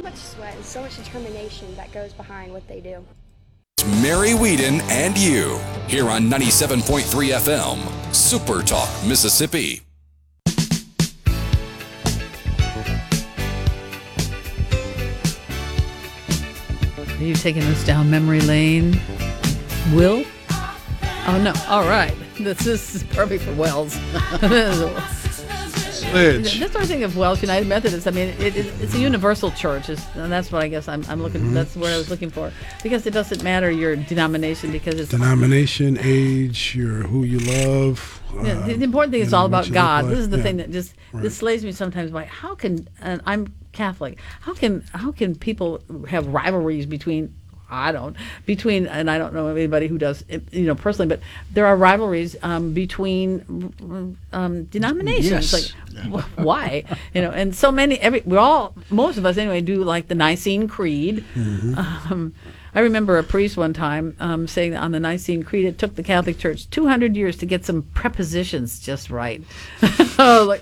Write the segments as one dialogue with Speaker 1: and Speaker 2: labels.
Speaker 1: much sweat and so much determination that goes behind what they do.
Speaker 2: Mary Whedon and you, here on 97.3 FM, Super Talk, Mississippi.
Speaker 3: Are you taking us down memory lane, Will? Oh, no. All right. This is perfect for Wells.
Speaker 4: Sledge.
Speaker 3: That's what I think of Wells United Methodist. I mean, it's a universal church, and that's what I guess I'm looking.
Speaker 4: Mm-hmm.
Speaker 3: That's what I was looking for, because it doesn't matter your denomination, because it's
Speaker 4: Denomination, age, who you love.
Speaker 3: the important thing is all about God. This is the
Speaker 4: Yeah.
Speaker 3: thing that just
Speaker 4: Right.
Speaker 3: this slays me sometimes. Like, how can, and I'm Catholic, how can people have rivalries between, and I don't know anybody who does, personally, but there are rivalries between denominations.
Speaker 5: Yes.
Speaker 3: Like, why? And so many, most of us anyway, do like the Nicene Creed.
Speaker 4: Mm-hmm.
Speaker 3: I remember a priest one time saying that on the Nicene Creed, it took the Catholic Church 200 years to get some prepositions just right.
Speaker 4: Yeah,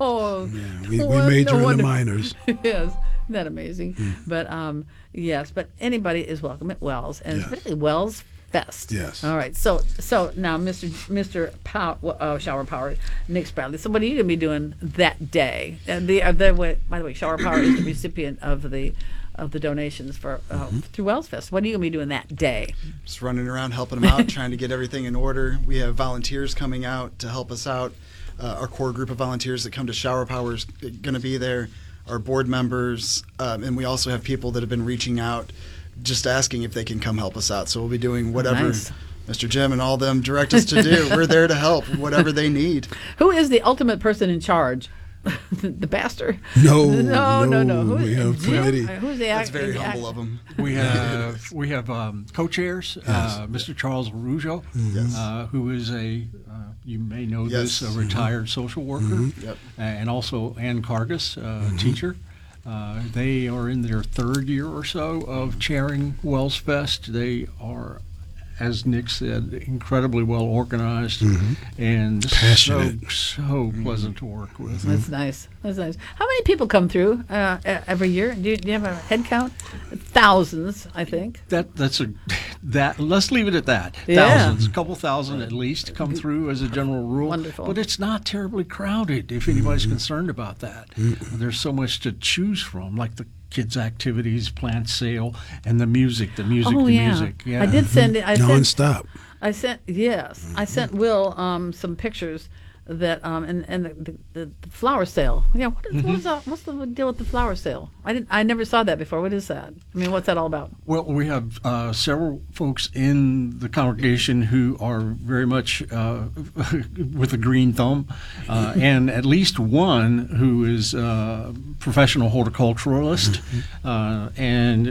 Speaker 4: we major in the minors.
Speaker 3: Yes, isn't that amazing? But yes, but anybody is welcome at Wells, and especially Wells Fest.
Speaker 4: Yes.
Speaker 3: All right. So now, Mr. Shower Power, Nick Spradley. So what are you going to be doing that day? And by the way, Shower Power is the recipient of the donations for through Wells Fest. What are you going to be doing that day?
Speaker 5: Just running around helping them out, trying to get everything in order. We have volunteers coming out to help us out. Our core group of volunteers that come to Shower Power is going to be there. Our board members, and we also have people that have been reaching out, just asking if they can come help us out. So we'll be doing whatever
Speaker 3: Nice.
Speaker 5: Mr. Jim and all them direct us to do. We're there to help, whatever they need.
Speaker 3: Who is the ultimate person in charge? The pastor?
Speaker 4: No.
Speaker 3: Who's
Speaker 4: We have
Speaker 3: Jim?
Speaker 4: committee.
Speaker 3: Who's the
Speaker 5: That's very humble of them.
Speaker 6: We have co-chairs, Mr. Charles Rougeau, who is you may know this, a retired social worker,
Speaker 5: Yep.
Speaker 6: and also Ann Cargus, teacher. They are in their third year or so of chairing Wells Fest. They are, as Nick said, incredibly well organized and
Speaker 4: Passionate.
Speaker 6: so pleasant to work with.
Speaker 3: That's nice. That's nice. How many people come through every year? Do you have a head count? Thousands, I think.
Speaker 6: Let's leave it at that.
Speaker 3: Yeah.
Speaker 6: Thousands, a couple thousand at least come through as a general rule.
Speaker 3: Wonderful.
Speaker 6: But it's not terribly crowded if anybody's concerned about that. There's so much to choose from, like the kids' activities, plant sale, and the music. Yeah.
Speaker 3: I did send it.
Speaker 4: Non-stop.
Speaker 3: I sent Will some pictures that and the flower sale. Yeah, what's the deal with the flower sale? I never saw that before. What is that? I mean, what's that all about?
Speaker 6: Well, we have several folks in the congregation who are very much with a green thumb, and at least one who is a professional horticulturalist, and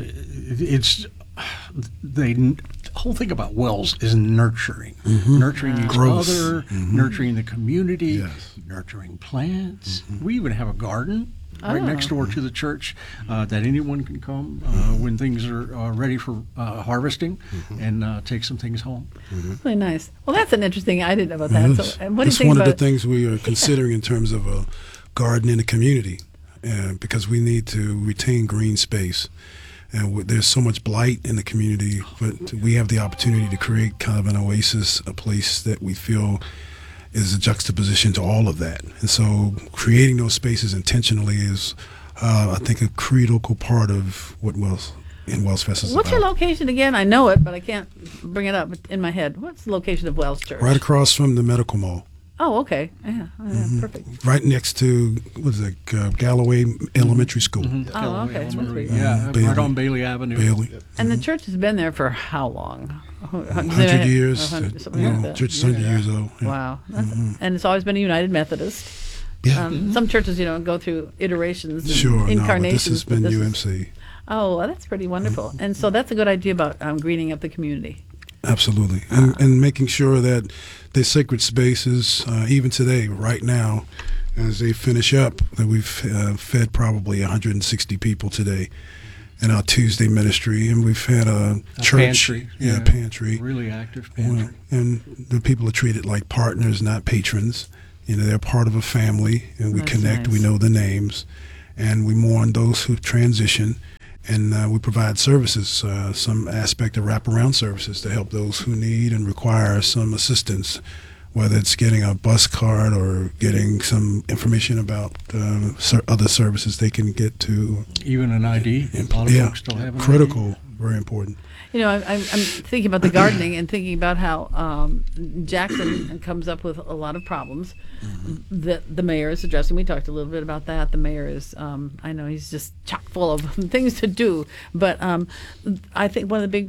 Speaker 6: the whole thing about Wells is nurturing each
Speaker 4: Growth.
Speaker 6: other, nurturing the community,
Speaker 4: Yes.
Speaker 6: nurturing plants. We even have a garden right next door to the church that anyone can come when things are ready for harvesting and take some things home.
Speaker 3: Really nice. Well, that's an interesting. I didn't know about that. So, and what do you
Speaker 4: It's
Speaker 3: think
Speaker 4: one
Speaker 3: about
Speaker 4: of the things we are considering in terms of a garden in the community, because we need to retain green space. And there's so much blight in the community, but we have the opportunity to create kind of an oasis, a place that we feel is a juxtaposition to all of that. And so creating those spaces intentionally is, I think, a critical part of what Wells Fest is
Speaker 3: What's
Speaker 4: about.
Speaker 3: your location again? I know it, but I can't bring it up in my head. What's the location of Wells Church?
Speaker 4: Right across from the medical mall.
Speaker 3: Oh, okay. Yeah, perfect.
Speaker 4: Right next to, Galloway Elementary School.
Speaker 3: Oh, okay. That's pretty good.
Speaker 6: Yeah,
Speaker 4: Bailey.
Speaker 6: right on Bailey Avenue.
Speaker 4: Bailey.
Speaker 3: And the church has been there for how long?
Speaker 4: 100 years.
Speaker 3: 100, something like that.
Speaker 4: Church is 100 years old. Yeah.
Speaker 3: Wow. And it's always been a United Methodist.
Speaker 4: Yeah.
Speaker 3: Some churches, go through iterations and
Speaker 4: Sure. No, but
Speaker 3: incarnations.
Speaker 4: this has been
Speaker 3: but
Speaker 4: UMC.
Speaker 3: Oh, well, that's pretty wonderful. And so that's a good idea about greening up the community.
Speaker 4: Absolutely. And making sure that the sacred spaces, even today, right now, as they finish up, that we've fed probably 160 people today in our Tuesday ministry, and we've had a church
Speaker 6: pantry.
Speaker 4: Pantry.
Speaker 6: Really active pantry.
Speaker 4: And the people are treated like partners, not patrons. They're part of a family, and we
Speaker 3: That's
Speaker 4: connect.
Speaker 3: nice.
Speaker 4: We know the names, and we mourn those who've transitioned. And we provide services, some aspect of wraparound services to help those who need and require some assistance, whether it's getting a bus card or getting some information about other services they can get to.
Speaker 6: Even an ID. A lot of folks don't have an
Speaker 4: critical, very important.
Speaker 3: You know, I'm thinking about the gardening and thinking about how Jackson comes up with a lot of problems that the mayor is addressing. We talked a little bit about that. The mayor is, I know he's just chock full of things to do, but I think one of the big